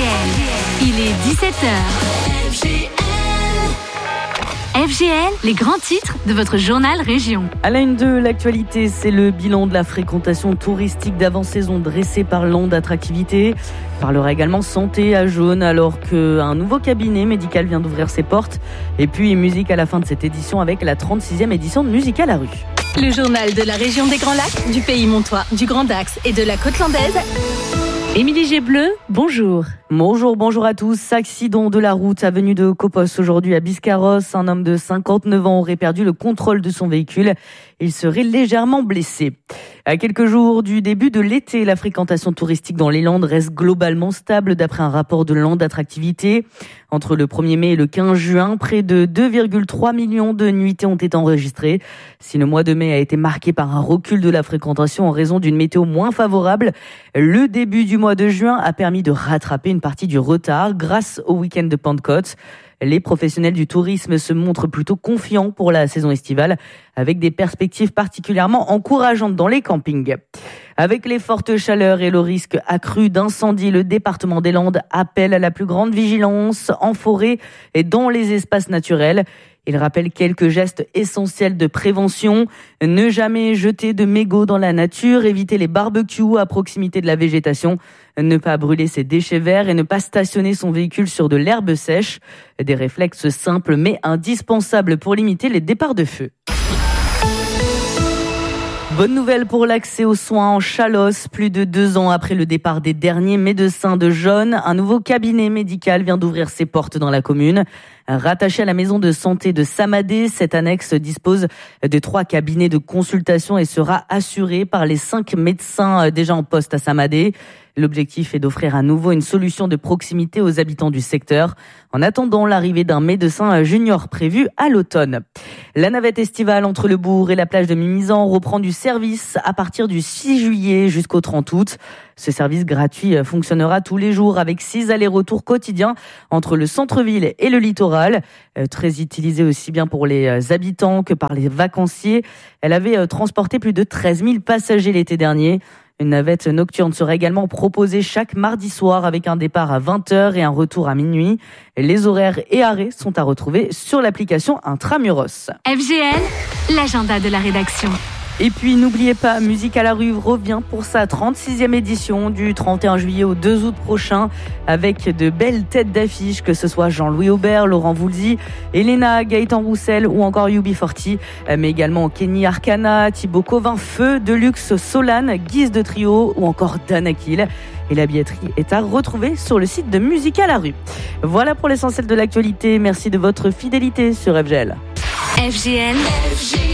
Il est 17h. FGL, les grands titres de votre journal Région. À la une de l'actualité, c'est le bilan de la fréquentation touristique d'avant-saison dressé par Land Attractivité. On parlera également santé à Jaune alors qu'un nouveau cabinet médical vient d'ouvrir ses portes. Et puis musique à la fin de cette édition avec la 36e édition de Musique à la rue. Le journal de la région des Grands Lacs, du Pays Montois, du Grand Dax et de la Côte Landaise. Émilie Gébleu, bonjour. Bonjour à tous. Accident de la route avenue de Copos aujourd'hui à Biscarrosse. Un homme de 59 ans aurait perdu le contrôle de son véhicule. Il serait légèrement blessé. À quelques jours du début de l'été, la fréquentation touristique dans les Landes reste globalement stable d'après un rapport de Land Attractivité. Entre le 1er mai et le 15 juin, près de 2,3 millions de nuitées ont été enregistrées. Si le mois de mai a été marqué par un recul de la fréquentation en raison d'une météo moins favorable, le début du mois de juin a permis de rattraper une partie du retard grâce au week-end de Pentecôte. Les professionnels du tourisme se montrent plutôt confiants pour la saison estivale, avec des perspectives particulièrement encourageantes dans les campings. Avec les fortes chaleurs et le risque accru d'incendie, le département des Landes appelle à la plus grande vigilance en forêt et dans les espaces naturels. Il rappelle quelques gestes essentiels de prévention. Ne jamais jeter de mégots dans la nature, éviter les barbecues à proximité de la végétation, ne pas brûler ses déchets verts et ne pas stationner son véhicule sur de l'herbe sèche. Des réflexes simples mais indispensables pour limiter les départs de feu. Bonne nouvelle pour l'accès aux soins en Chalosse. Plus de 2 ans après le départ des derniers médecins de Jaune, un nouveau cabinet médical vient d'ouvrir ses portes dans la commune. Rattaché à la maison de santé de Samadé, cette annexe dispose de 3 cabinets de consultation et sera assurée par les 5 médecins déjà en poste à Samadé. L'objectif est d'offrir à nouveau une solution de proximité aux habitants du secteur, en attendant l'arrivée d'un médecin junior prévu à l'automne. La navette estivale entre le bourg et la plage de Mimizan reprend du service à partir du 6 juillet jusqu'au 30 août. Ce service gratuit fonctionnera tous les jours avec 6 allers-retours quotidiens entre le centre-ville et le littoral. Très utilisée aussi bien pour les habitants que par les vacanciers. Elle avait transporté plus de 13 000 passagers l'été dernier. Une navette nocturne sera également proposée chaque mardi soir avec un départ à 20h et un retour à minuit. Les horaires et arrêts sont à retrouver sur l'application Intramuros. FGL, l'agenda de la rédaction. Et puis n'oubliez pas, Musique à la rue revient pour sa 36e édition du 31 juillet au 2 août prochain avec de belles têtes d'affiche, que ce soit Jean-Louis Aubert, Laurent Voulzy, Elena, Gaëtan Roussel ou encore UB40, mais également Kenny Arcana, Thibaut Covin, Feu, Deluxe, Solane, Guise de Trio ou encore Danakil. Et la billetterie est à retrouver sur le site de Musique à la rue. Voilà pour l'essentiel de l'actualité. Merci de votre fidélité sur FGL. FGL.